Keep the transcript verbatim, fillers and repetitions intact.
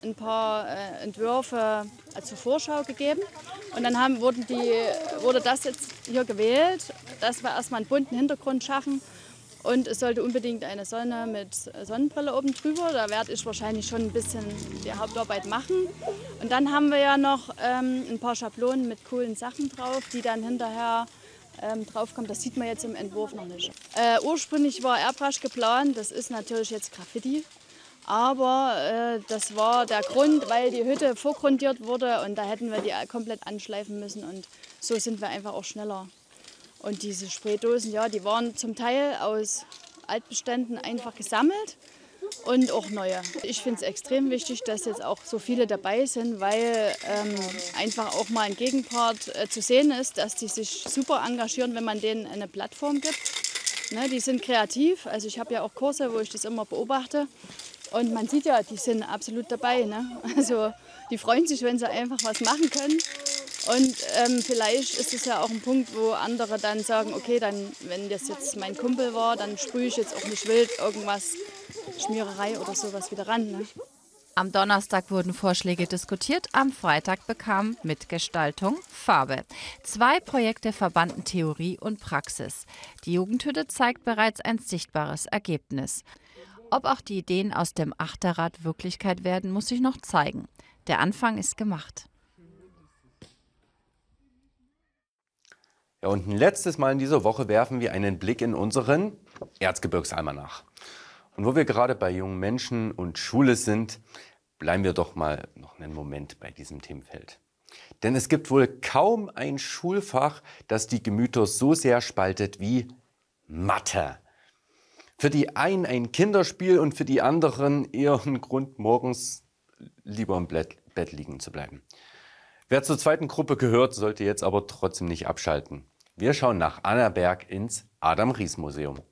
Ein paar äh, Entwürfe äh, zur Vorschau gegeben und dann haben, wurden die, wurde das jetzt hier gewählt, dass wir erstmal einen bunten Hintergrund schaffen und es sollte unbedingt eine Sonne mit Sonnenbrille oben drüber, da werde ich wahrscheinlich schon ein bisschen die Hauptarbeit machen. Und dann haben wir ja noch ähm, ein paar Schablonen mit coolen Sachen drauf, die dann hinterher ähm, draufkommen. Das sieht man jetzt im Entwurf noch nicht. Äh, ursprünglich war Airbrush geplant, das ist natürlich jetzt Graffiti. Aber äh, das war der Grund, weil die Hütte vorgrundiert wurde und da hätten wir die komplett anschleifen müssen und so sind wir einfach auch schneller. Und diese Spraydosen, ja, die waren zum Teil aus Altbeständen einfach gesammelt und auch neue. Ich finde es extrem wichtig, dass jetzt auch so viele dabei sind, weil ähm, einfach auch mal ein Gegenpart äh, zu sehen ist, dass die sich super engagieren, wenn man denen eine Plattform gibt. Ne, die sind kreativ, also ich habe ja auch Kurse, wo ich das immer beobachte. Und man sieht ja, die sind absolut dabei. Ne? Also die freuen sich, wenn sie einfach was machen können. Und ähm, vielleicht ist es ja auch ein Punkt, wo andere dann sagen, okay, dann, wenn das jetzt mein Kumpel war, dann sprühe ich jetzt auch nicht wild irgendwas, Schmiererei oder sowas wieder ran. Ne? Am Donnerstag wurden Vorschläge diskutiert, am Freitag bekam Mitgestaltung Farbe. Zwei Projekte verbanden Theorie und Praxis. Die Jugendhütte zeigt bereits ein sichtbares Ergebnis. Ob auch die Ideen aus dem Achterrad Wirklichkeit werden, muss sich noch zeigen. Der Anfang ist gemacht. Ja, und ein letztes Mal in dieser Woche werfen wir einen Blick in unseren Erzgebirgsalmanach. Und wo wir gerade bei jungen Menschen und Schule sind, bleiben wir doch mal noch einen Moment bei diesem Themenfeld. Denn es gibt wohl kaum ein Schulfach, das die Gemüter so sehr spaltet wie Mathe. Für die einen ein Kinderspiel und für die anderen eher ein Grund, morgens lieber im Bett liegen zu bleiben. Wer zur zweiten Gruppe gehört, sollte jetzt aber trotzdem nicht abschalten. Wir schauen nach Annaberg ins Adam-Ries-Museum.